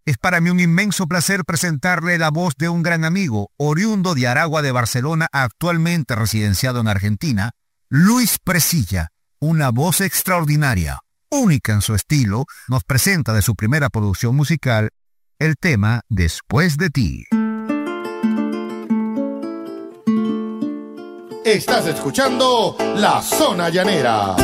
Es para mí un inmenso placer presentarle la voz de un gran amigo, oriundo de Aragua de Barcelona, actualmente residenciado en Argentina, Luis Presilla, una voz extraordinaria, única en su estilo, nos presenta de su primera producción musical el tema Después de ti. Estás escuchando La Zona Llanera.